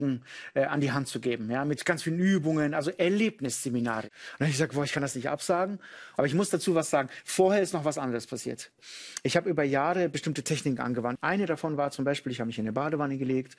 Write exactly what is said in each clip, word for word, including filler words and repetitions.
äh, an die Hand zu geben, ja, mit ganz vielen Übungen, also Erlebnisseminare. Und dann habe ich gesagt, boah, ich kann das nicht absagen, aber ich muss dazu was sagen. Vorher ist noch was anderes passiert. Ich habe über Jahre bestimmte Techniken angewandt. Eine davon war zum Beispiel, ich habe mich in eine Badewanne gelegt.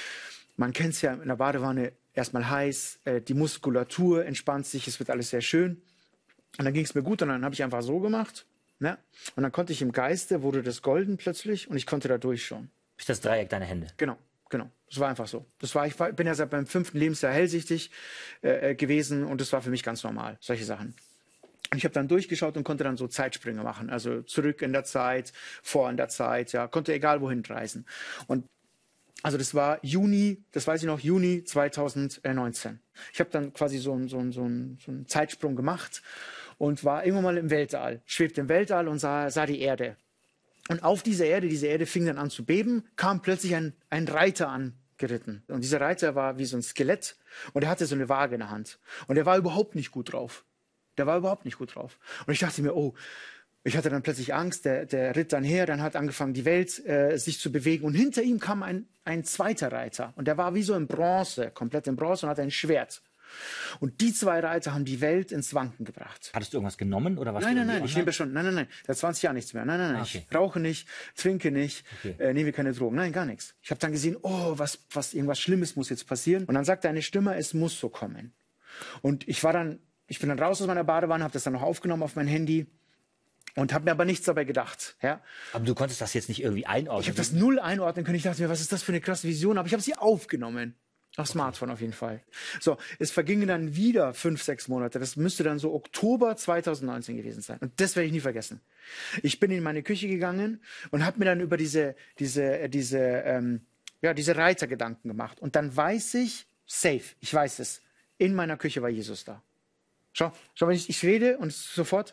Man kennt es ja, in der Badewanne erstmal heiß, äh, die Muskulatur entspannt sich, es wird alles sehr schön. Und dann ging es mir gut und dann habe ich einfach so gemacht. Ne? Und dann konnte ich im Geiste, wurde das golden plötzlich und ich konnte da durchschauen. Ist das Dreieck deine Hände? Genau, genau. Das war einfach so. Das war, ich war, bin ja seit meinem fünften Lebensjahr hellsichtig äh, gewesen und das war für mich ganz normal, solche Sachen. Und ich habe dann durchgeschaut und konnte dann so Zeitsprünge machen, also zurück in der Zeit, vor in der Zeit, ja, konnte egal wohin reisen. Und also das war Juni, das weiß ich noch, Juni zweitausendneunzehn. Ich habe dann quasi so einen so einen, so einen, so einen Zeitsprung gemacht und war irgendwann mal im Weltall, schwebte im Weltall und sah, sah die Erde. Und auf dieser Erde, diese Erde fing dann an zu beben, kam plötzlich ein, ein Reiter angeritten. Und dieser Reiter war wie so ein Skelett und er hatte so eine Waage in der Hand. Und er war überhaupt nicht gut drauf. Der war überhaupt nicht gut drauf. Und ich dachte mir, oh, ich hatte dann plötzlich Angst, der, der ritt dann her, dann hat angefangen, die Welt äh, sich zu bewegen. Und hinter ihm kam ein, ein zweiter Reiter. Und der war wie so in Bronze, komplett in Bronze und hatte ein Schwert. Und die zwei Reiter haben die Welt ins Wanken gebracht. Hattest du irgendwas genommen oder was? Nein, nein, nein, ich nehme schon, nein, nein, nein, seit zwanzig Jahren nichts mehr. Nein, nein, nein, okay. Ich rauche nicht, trinke nicht, Okay. äh, nehme keine Drogen, nein, gar nichts. Ich habe dann gesehen, oh, was, was, irgendwas Schlimmes muss jetzt passieren. Und dann sagte eine Stimme, es muss so kommen. Und ich war dann, ich bin dann raus aus meiner Badewanne, habe das dann noch aufgenommen auf mein Handy und habe mir aber nichts dabei gedacht. Ja? Aber du konntest das jetzt nicht irgendwie einordnen? Ich habe das null einordnen können. Ich dachte mir, was ist das für eine krasse Vision? Aber ich habe sie aufgenommen. Auf Smartphone auf jeden Fall. So, es vergingen dann wieder fünf, sechs Monate. Das müsste dann so Oktober zweitausendneunzehn gewesen sein. Und das werde ich nie vergessen. Ich bin in meine Küche gegangen und habe mir dann über diese, diese, diese, ähm, ja, diese Reiter Gedanken gemacht. Und dann weiß ich, safe, ich weiß es, in meiner Küche war Jesus da. Schau, schau, wenn ich, ich rede und sofort.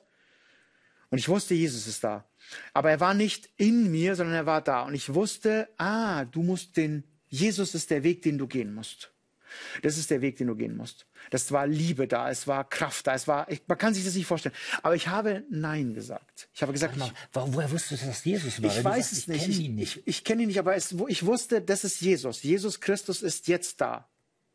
Und ich wusste, Jesus ist da. Aber er war nicht in mir, sondern er war da. Und ich wusste, ah, du musst den, Jesus ist der Weg, den du gehen musst. Das ist der Weg, den du gehen musst. Das war Liebe da, es war Kraft da, es war, ich, man kann sich das nicht vorstellen. Aber ich habe Nein gesagt. Ich habe gesagt, Mal, ich, woher wusstest du, dass das Jesus war? ich Wenn du weiß sagst, es ich nicht. kenn Ich, ihn nicht. ich, ich kenne ihn nicht, aber es, ich wusste, das ist Jesus. Jesus Christus ist jetzt da.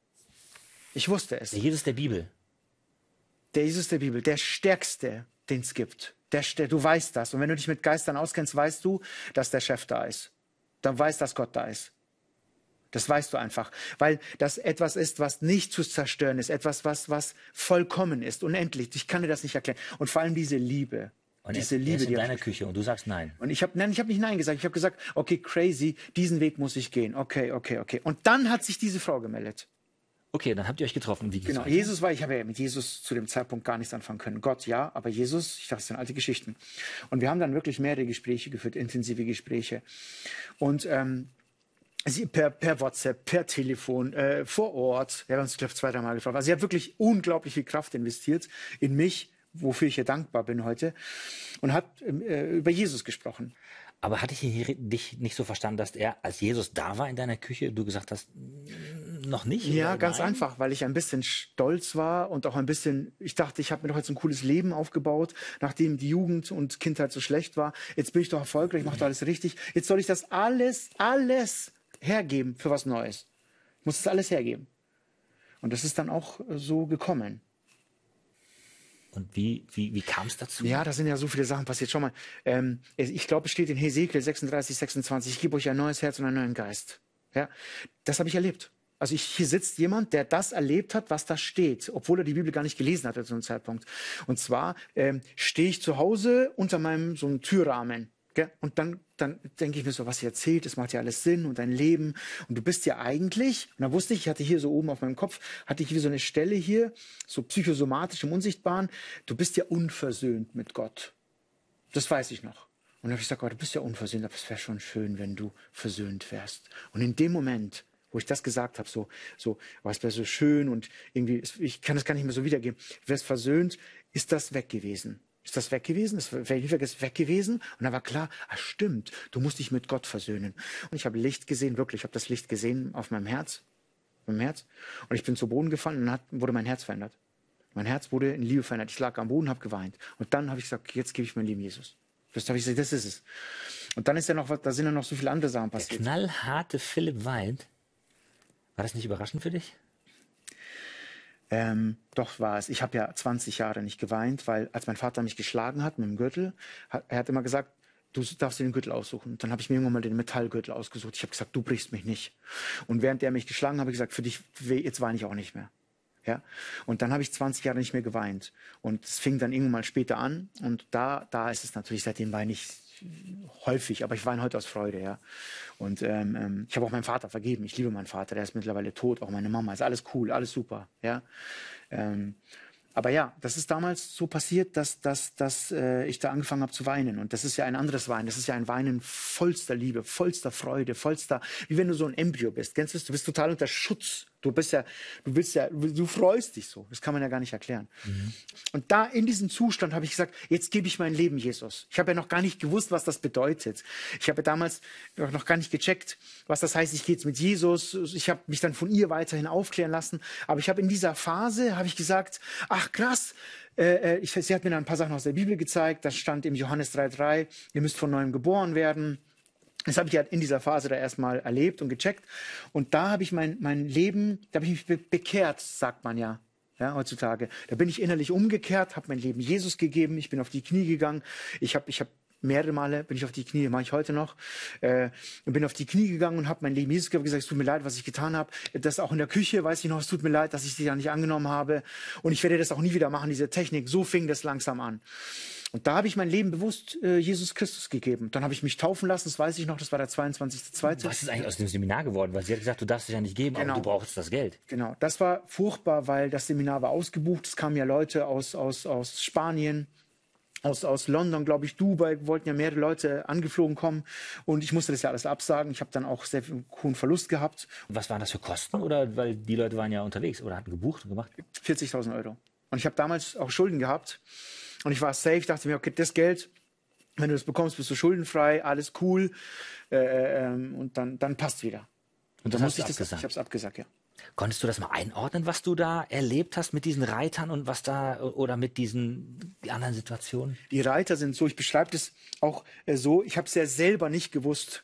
Ich wusste es. Der Jesus der Bibel. Der Jesus der Bibel, der Stärkste, den es gibt. Der, der, du weißt das. Und wenn du dich mit Geistern auskennst, weißt du, dass der Chef da ist. Dann weißt, dass Gott da ist. Das weißt du einfach, weil das etwas ist, was nicht zu zerstören ist, etwas, was, was vollkommen ist, unendlich. Ich kann dir das nicht erklären. Und vor allem diese Liebe. Und diese er, er Liebe, ist in die deiner Küche und du sagst nein. und ich habe nein, ich habe nicht nein gesagt. Ich habe gesagt, okay, crazy, diesen Weg muss ich gehen. Okay, okay, okay. Und dann hat sich diese Frau gemeldet. Okay, dann habt ihr euch getroffen. Wie geht's Genau, weiter? Jesus war, ich habe ja mit Jesus zu dem Zeitpunkt gar nichts anfangen können. Gott ja, aber Jesus, ich dachte, das sind alte Geschichten. Und wir haben dann wirklich mehrere Gespräche geführt, intensive Gespräche. Und ähm, sie per, per WhatsApp, per Telefon, äh, vor Ort. Wir haben uns, glaube ich, zwei, drei Mal gefragt. Also sie hat wirklich unglaublich viel Kraft investiert in mich, wofür ich ihr dankbar bin heute. Und hat äh, über Jesus gesprochen. Aber hatte ich dich nicht so verstanden, dass er, als Jesus da war in deiner Küche, du gesagt hast, "Mm, noch nicht"? Ja, oder ganz nein? einfach, weil ich ein bisschen stolz war und auch ein bisschen, ich dachte, ich habe mir doch jetzt ein cooles Leben aufgebaut, nachdem die Jugend und Kindheit so schlecht war. Jetzt bin ich doch erfolgreich, ich mache doch alles richtig. Jetzt soll ich das alles, alles hergeben für was Neues. Ich muss das alles hergeben. Und das ist dann auch so gekommen. Und wie, wie, wie kam es dazu? Ja, da sind ja so viele Sachen passiert. Schau mal, ähm, ich glaube, es steht in Hesekiel sechsunddreißig, sechsundzwanzig, ich gebe euch ein neues Herz und einen neuen Geist. Ja, das habe ich erlebt. Also ich, hier sitzt jemand, der das erlebt hat, was da steht, obwohl er die Bibel gar nicht gelesen hatte zu einem Zeitpunkt. Und zwar ähm, stehe ich zu Hause unter meinem so einem Türrahmen. Gell? Und dann, dann denke ich mir so, was ihr erzählt, das macht ja alles Sinn und dein Leben. Und du bist ja eigentlich, und da wusste ich, ich hatte hier so oben auf meinem Kopf, hatte ich wie so eine Stelle hier, so psychosomatisch im Unsichtbaren, du bist ja unversöhnt mit Gott. Das weiß ich noch. Und dann habe ich gesagt, oh, du bist ja unversöhnt, aber es wäre schon schön, wenn du versöhnt wärst. Und in dem Moment, wo ich das gesagt habe, so, so, oh, es wäre so schön und irgendwie, ich kann das gar nicht mehr so wiedergeben, du wärst versöhnt, ist das weg gewesen. Ist das weg gewesen? Ist das weg gewesen? Und dann war klar, ah, stimmt, du musst dich mit Gott versöhnen. Und ich habe Licht gesehen, wirklich, ich habe das Licht gesehen auf meinem Herz, auf meinem Herz. Und ich bin zu Boden gefallen und dann hat, wurde mein Herz verändert. Mein Herz wurde in Liebe verändert. Ich lag am Boden, habe geweint. Und dann habe ich gesagt, jetzt gebe ich mein Leben Jesus. Das habe ich gesagt, das ist es. Und dann ist ja noch was, da sind ja noch so viele andere Sachen Der passiert. knallharte Philipp weint. War das nicht überraschend für dich? Ähm, doch war es. Ich habe ja zwanzig Jahre nicht geweint, weil als mein Vater mich geschlagen hat mit dem Gürtel, hat, er hat immer gesagt, du darfst dir den Gürtel aussuchen. Und dann habe ich mir irgendwann mal den Metallgürtel ausgesucht. Ich habe gesagt, du brichst mich nicht. Und während er mich geschlagen hat, habe ich gesagt, für dich, jetzt weine ich auch nicht mehr. Ja? Und dann habe ich zwanzig Jahre nicht mehr geweint. Und es fing dann irgendwann mal später an. Und da, da ist es natürlich, seitdem weine ich häufig, aber ich weine heute aus Freude, ja. Und ähm, ähm, ich habe auch meinem Vater vergeben. Ich liebe meinen Vater, der ist mittlerweile tot, auch meine Mama. Ist alles cool, alles super, ja. Ähm, aber ja, das ist damals so passiert, dass, dass, dass äh, ich da angefangen habe zu weinen. Und das ist ja ein anderes Weinen. Das ist ja ein Weinen vollster Liebe, vollster Freude, vollster, wie wenn du so ein Embryo bist. Kennst du das? Du bist total unter Schutz. Du bist ja, du willst ja, du freust dich so. Das kann man ja gar nicht erklären. Mhm. Und da in diesem Zustand habe ich gesagt, jetzt gebe ich mein Leben Jesus. Ich habe ja noch gar nicht gewusst, was das bedeutet. Ich habe ja damals noch gar nicht gecheckt, was das heißt, ich gehe jetzt mit Jesus. Ich habe mich dann von ihr weiterhin aufklären lassen. Aber ich habe in dieser Phase, habe ich gesagt, ach krass, äh, ich, sie hat mir dann ein paar Sachen aus der Bibel gezeigt. Da stand im Johannes drei drei, ihr müsst von neuem geboren werden. Das habe ich halt in dieser Phase da erstmal erlebt und gecheckt. Und da habe ich mein, mein Leben, da habe ich mich be bekehrt, sagt man ja, ja, heutzutage. Da bin ich innerlich umgekehrt, habe mein Leben Jesus gegeben, ich bin auf die Knie gegangen. Ich habe ich hab mehrere Male bin ich auf die Knie, mache ich heute noch, äh, bin auf die Knie gegangen und habe mein Leben Jesus gegeben, gesagt, es tut mir leid, was ich getan habe. Das auch in der Küche, weiß ich noch, es tut mir leid, dass ich sie da nicht angenommen habe. Und ich werde das auch nie wieder machen, diese Technik. So fing das langsam an. Und da habe ich mein Leben bewusst äh, Jesus Christus gegeben. Dann habe ich mich taufen lassen, das weiß ich noch, das war der zweiundzwanzigste zweite Was ist eigentlich aus dem Seminar geworden? Weil sie hat gesagt, du darfst dich ja nicht geben, genau. aber du brauchst das Geld. Genau, das war furchtbar, weil das Seminar war ausgebucht. Es kamen ja Leute aus, aus, aus Spanien, aus, aus London, glaube ich, Dubai, wollten ja mehrere Leute angeflogen kommen. Und ich musste das ja alles absagen. Ich habe dann auch sehr viel hohen Verlust gehabt. Was waren das für Kosten? Oder weil die Leute waren ja unterwegs oder hatten gebucht und gemacht? vierzigtausend Euro. Und ich habe damals auch Schulden gehabt. Und ich war safe, dachte mir, okay, das Geld, wenn du das bekommst, bist du schuldenfrei, alles cool. Äh, ähm, und dann, dann passt wieder. Und das dann hast du ich das, abgesagt? Ich habe es abgesagt, ja. Konntest du das mal einordnen, was du da erlebt hast mit diesen Reitern und was da oder mit diesen anderen Situationen? Die Reiter sind so, ich beschreibe das auch äh, so, ich habe es ja selber nicht gewusst.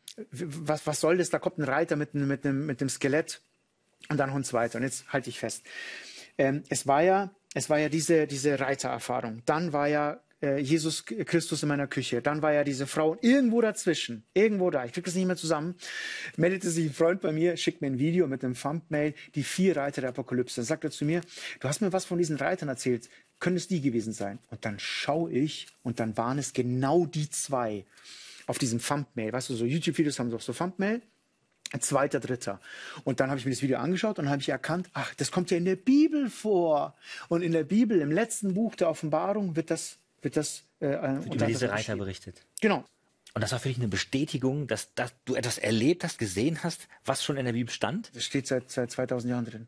Was, was soll das? Da kommt ein Reiter mit, mit, einem, mit einem Skelett und dann Hund weiter. Und jetzt halte ich fest. Ähm, es war ja, es war ja diese, diese Reitererfahrung. Dann war ja äh, Jesus Christus in meiner Küche. Dann war ja diese Frau irgendwo dazwischen. Irgendwo da. Ich kriege das nicht mehr zusammen. Meldete sich ein Freund bei mir, schickt mir ein Video mit einem Thumbnail, die vier Reiter der Apokalypse. Dann sagt er zu mir, du hast mir was von diesen Reitern erzählt. Können es die gewesen sein? Und dann schaue ich und dann waren es genau die zwei auf diesem Thumbnail. Weißt du, so YouTube-Videos haben doch so Thumbnail. Zweiter, dritter. Und dann habe ich mir das Video angeschaut und habe ich erkannt, ach, das kommt ja in der Bibel vor. Und in der Bibel, im letzten Buch der Offenbarung, wird das, wird das äh, über diese Reiter berichtet. Genau. Und das war für dich eine Bestätigung, dass, dass du etwas erlebt hast, gesehen hast, was schon in der Bibel stand? Das steht seit, seit zweitausend Jahren drin.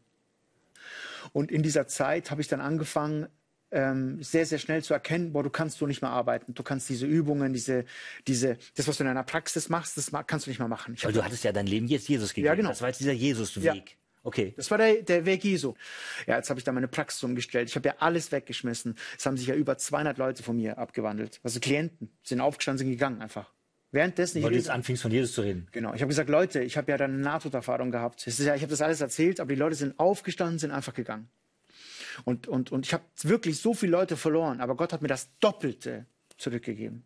Und in dieser Zeit habe ich dann angefangen, ähm, sehr, sehr schnell zu erkennen, boah, du kannst so nicht mehr arbeiten. Du kannst diese Übungen, diese, diese, das, was du in deiner Praxis machst, das kannst du nicht mehr machen. Ich Weil du hattest ja dein Leben jetzt Jesus gegeben. Ja, genau. Das war jetzt dieser Jesus-Weg. Ja. Okay. Das war der, der Weg Jesu. Ja, jetzt habe ich da meine Praxis umgestellt. Ich habe ja alles weggeschmissen. Es haben sich ja über zweihundert Leute von mir abgewandelt. Also Klienten sind aufgestanden, sind gegangen einfach. Währenddessen Weil du jetzt anfingst, von Jesus zu reden. Genau. Ich habe gesagt, Leute, ich habe ja dann eine Nahtoderfahrung gehabt. Es ist ja, ich habe das alles erzählt, aber die Leute sind aufgestanden, sind einfach gegangen. Und, und, und ich habe wirklich so viele Leute verloren, aber Gott hat mir das Doppelte zurückgegeben.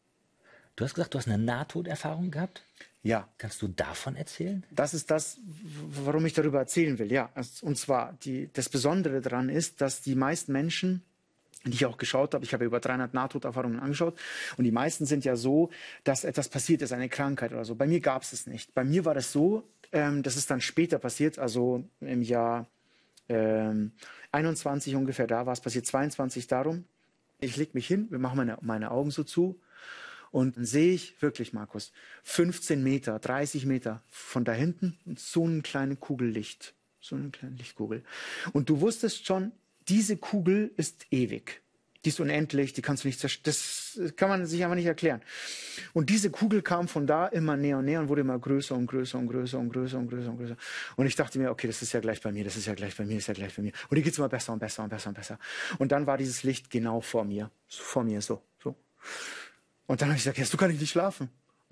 Du hast gesagt, du hast eine Nahtoderfahrung gehabt? Ja. Kannst du davon erzählen? Das ist das, warum ich darüber erzählen will, ja. Und zwar, die, das Besondere daran ist, dass die meisten Menschen, die ich auch geschaut habe, ich habe über dreihundert Nahtoderfahrungen angeschaut, und die meisten sind ja so, dass etwas passiert ist, eine Krankheit oder so. Bei mir gab es es nicht. Bei mir war das so, ähm, das ist dann später passiert, also im Jahr ähm, einundzwanzig ungefähr, da war es passiert, zweiundzwanzig darum. Ich leg mich hin, wir machen meine, meine Augen so zu und dann sehe ich wirklich, Markus, fünfzehn Meter, dreißig Meter von da hinten so eine kleine Kugel Licht, so eine kleine Lichtkugel. Und du wusstest schon, diese Kugel ist ewig. Die ist unendlich, die kannst du nicht zerstören. Das kann man sich einfach nicht erklären. Und diese Kugel kam von da immer näher und näher und wurde immer größer und größer und größer und größer und größer und größer. Und ich dachte mir, okay, das ist ja gleich bei mir, das ist ja gleich bei mir, das ist ja gleich bei mir. Und die geht's immer besser und besser und besser und besser. Und dann war dieses Licht genau vor mir. So, vor mir, so, so. Und dann habe ich gesagt, ja, so kann ich nicht schlafen.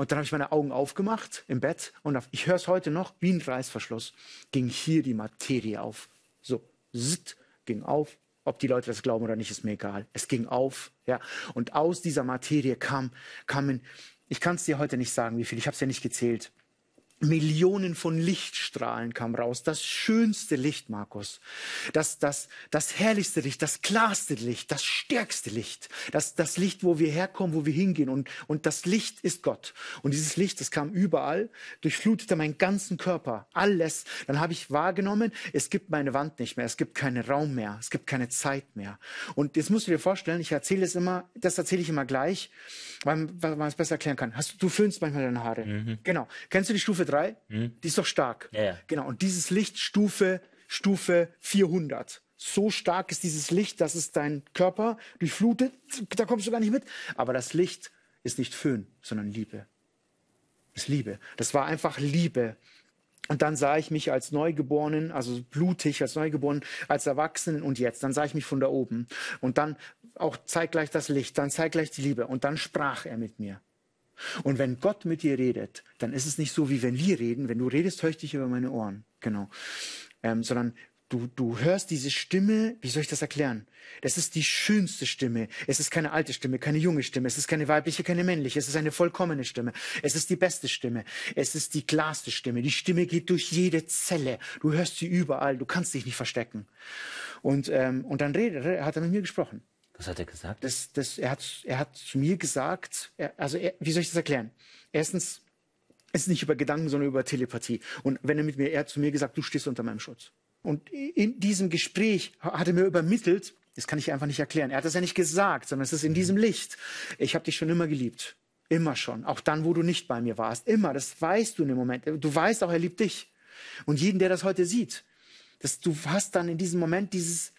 Und dann habe ich meine Augen aufgemacht im Bett und auf, ich höre es heute noch, wie ein Reißverschluss, ging hier die Materie auf. So, zitt, ging auf. Ob die Leute das glauben oder nicht, ist mir egal. Es ging auf, ja. Und aus dieser Materie kam, kamen, ich kann es dir heute nicht sagen, wie viel, ich habe es ja nicht gezählt. Millionen von Lichtstrahlen kamen raus. Das schönste Licht, Markus. Das, das, das herrlichste Licht, das klarste Licht, das stärkste Licht. Das, das Licht, wo wir herkommen, wo wir hingehen. Und, und das Licht ist Gott. Und dieses Licht, das kam überall, durchflutete meinen ganzen Körper. Alles. Dann habe ich wahrgenommen, es gibt meine Wand nicht mehr. Es gibt keinen Raum mehr. Es gibt keine Zeit mehr. Und jetzt musst du dir vorstellen, ich erzähle es immer, das erzähle ich immer gleich, weil, weil man es besser erklären kann. Hast, du föhnst manchmal deine Haare. Mhm. Genau. Kennst du die Stufe drei? Hm. Die ist doch stark. Ja, ja. Genau. Und dieses Licht Stufe, Stufe vierhundert. So stark ist dieses Licht, dass es deinen Körper durchflutet. Da kommst du gar nicht mit. Aber das Licht ist nicht Föhn, sondern Liebe. Das ist Liebe. Das war einfach Liebe. Und dann sah ich mich als Neugeborenen, also blutig als Neugeborenen, als Erwachsenen und jetzt. Dann sah ich mich von da oben. Und dann auch zeitgleich das Licht, dann zeitgleich die Liebe. Und dann sprach er mit mir. Und wenn Gott mit dir redet, dann ist es nicht so, wie wenn wir reden. Wenn du redest, höre ich dich über meine Ohren. Genau. Ähm, sondern du, du hörst diese Stimme, wie soll ich das erklären? Das ist die schönste Stimme. Es ist keine alte Stimme, keine junge Stimme. Es ist keine weibliche, keine männliche. Es ist eine vollkommene Stimme. Es ist die beste Stimme. Es ist die klarste Stimme. Die Stimme geht durch jede Zelle. Du hörst sie überall. Du kannst dich nicht verstecken. Und, ähm, und dann redet, hat er mit mir gesprochen. Was hat er gesagt? Das, das, er, hat, er hat zu mir gesagt, er, also er, wie soll ich das erklären? Erstens, es ist nicht über Gedanken, sondern über Telepathie. Und wenn er mit mir, er hat zu mir gesagt, du stehst unter meinem Schutz. Und in diesem Gespräch hat er mir übermittelt, das kann ich einfach nicht erklären. Er hat das ja nicht gesagt, sondern es ist in diesem Licht. Ich habe dich schon immer geliebt. Immer schon. Auch dann, wo du nicht bei mir warst. Immer. Das weißt du in dem Moment. Du weißt auch, er liebt dich. Und jeden, der das heute sieht, dass du hast dann in diesem Moment dieses,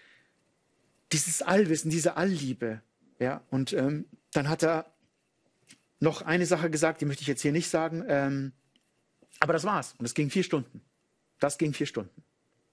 dieses Allwissen, diese Allliebe. Ja, und ähm, dann hat er noch eine Sache gesagt, die möchte ich jetzt hier nicht sagen. Ähm, aber das war's. Und es ging vier Stunden. Das ging vier Stunden.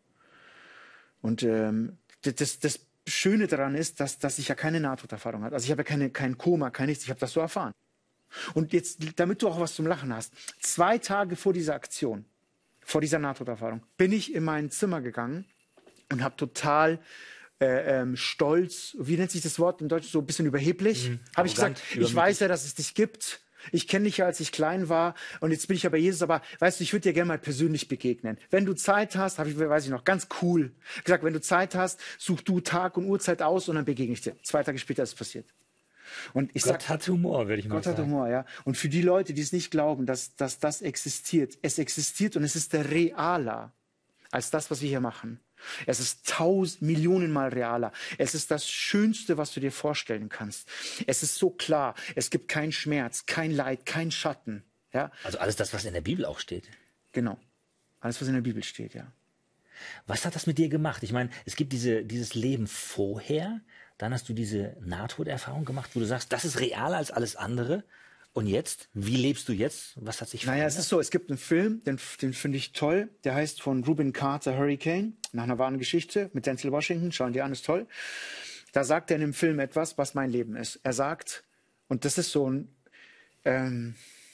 Und ähm, das, das Schöne daran ist, dass, dass ich ja keine Nahtoderfahrung habe. Also ich habe ja keine, kein Koma, kein nichts. Ich habe das so erfahren. Und jetzt, damit du auch was zum Lachen hast, zwei Tage vor dieser Aktion, vor dieser Nahtoderfahrung, bin ich in mein Zimmer gegangen und habe total äh, ähm, stolz, wie nennt sich das Wort im Deutschen, so ein bisschen überheblich, mhm, habe ich gesagt, ich weiß ja, dass es dich gibt. Ich kenne dich ja, als ich klein war und jetzt bin ich ja bei Jesus, aber weißt du, ich würde dir gerne mal persönlich begegnen. Wenn du Zeit hast, habe ich, weiß ich noch, ganz cool gesagt, wenn du Zeit hast, such du Tag und Uhrzeit aus und dann begegne ich dir. Zwei Tage später ist es passiert. Und ich Gott sag, hat Humor, würde ich mal Gott sagen. Gott hat Humor, ja. Und für die Leute, die es nicht glauben, dass, dass das existiert, es existiert und es ist realer als das, was wir hier machen. Es ist tausend Millionenmal realer. Es ist das Schönste, was du dir vorstellen kannst. Es ist so klar. Es gibt keinen Schmerz, kein Leid, kein Schatten. Ja? Also alles das, was in der Bibel auch steht. Genau. Alles, was in der Bibel steht, ja. Was hat das mit dir gemacht? Ich meine, es gibt diese, dieses Leben vorher, dann hast du diese Nahtoderfahrung gemacht, wo du sagst, das ist realer als alles andere. Und jetzt? Wie lebst du jetzt? Was hat sich verändert? Naja, es ist so, es gibt einen Film, den, den finde ich toll. Der heißt von Reuben Carter Hurricane, nach einer wahren Geschichte mit Denzel Washington. Schauen die an, ist toll. Da sagt er in dem Film etwas, was mein Leben ist. Er sagt, und das ist so ein, ähm,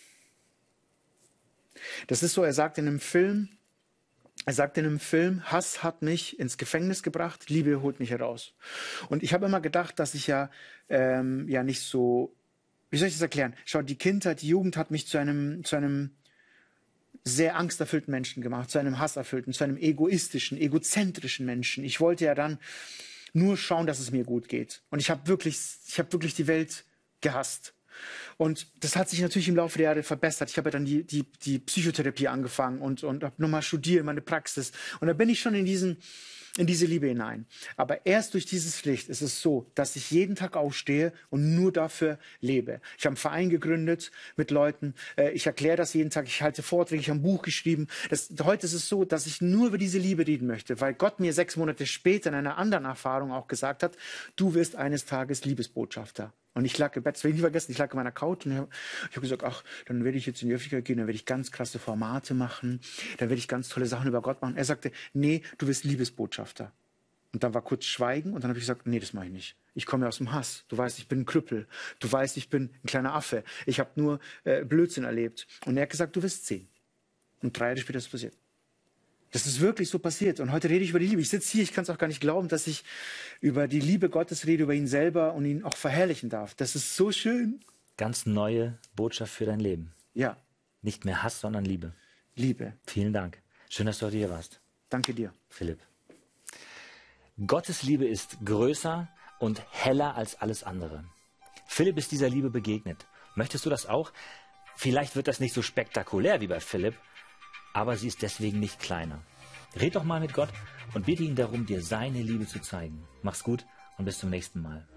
das ist so, er sagt in einem Film, er sagt in einem Film, Hass hat mich ins Gefängnis gebracht, Liebe holt mich heraus. Und ich habe immer gedacht, dass ich ja, ähm, ja nicht so, wie soll ich das erklären? Schau, die Kindheit, die Jugend hat mich zu einem, zu einem sehr angsterfüllten Menschen gemacht, zu einem hasserfüllten, zu einem egoistischen, egozentrischen Menschen. Ich wollte ja dann nur schauen, dass es mir gut geht. Und ich habe wirklich, ich habe wirklich die Welt gehasst. Und das hat sich natürlich im Laufe der Jahre verbessert. Ich habe ja dann die, die, die Psychotherapie angefangen und, und habe nochmal studiert, meine Praxis. Und da bin ich schon in diesen, in diese Liebe hinein. Aber erst durch dieses Licht ist es so, dass ich jeden Tag aufstehe und nur dafür lebe. Ich habe einen Verein gegründet mit Leuten. Ich erkläre das jeden Tag. Ich halte Vorträge. Ich habe ein Buch geschrieben. Das, heute ist es so, dass ich nur über diese Liebe reden möchte, weil Gott mir sechs Monate später in einer anderen Erfahrung auch gesagt hat, du wirst eines Tages Liebesbotschafter. Und ich lag im Bett, das will ich nie vergessen, ich lag in meiner Couch und ich habe hab gesagt, ach, dann werde ich jetzt in die Öffentlichkeit gehen, dann werde ich ganz krasse Formate machen, dann werde ich ganz tolle Sachen über Gott machen. Er sagte, nee, du wirst Liebesbotschafter. Und dann war kurz Schweigen und dann habe ich gesagt, nee, das mache ich nicht. Ich komme ja aus dem Hass. Du weißt, ich bin ein Krüppel. Du weißt, ich bin ein kleiner Affe. Ich habe nur äh, Blödsinn erlebt. Und er hat gesagt, du wirst sehen. Und drei Jahre später ist es passiert. Das ist wirklich so passiert. Und heute rede ich über die Liebe. Ich sitze hier, ich kann es auch gar nicht glauben, dass ich über die Liebe Gottes rede, über ihn selber und ihn auch verherrlichen darf. Das ist so schön. Ganz neue Botschaft für dein Leben. Ja. Nicht mehr Hass, sondern Liebe. Liebe. Vielen Dank. Schön, dass du heute hier warst. Danke dir. Philipp. Gottes Liebe ist größer und heller als alles andere. Philipp ist dieser Liebe begegnet. Möchtest du das auch? Vielleicht wird das nicht so spektakulär wie bei Philipp, aber sie ist deswegen nicht kleiner. Red doch mal mit Gott und bitte ihn darum, dir seine Liebe zu zeigen. Mach's gut und bis zum nächsten Mal.